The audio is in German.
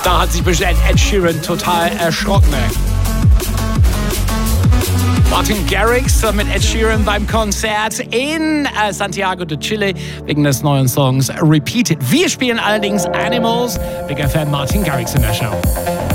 Da hat sich bestimmt Ed Sheeran total erschrocken. Martin Garrix mit Ed Sheeran beim Konzert in Santiago de Chile wegen des neuen Songs Repeated. Wir spielen allerdings Animals. Big FM, Martin Garrix in der Show.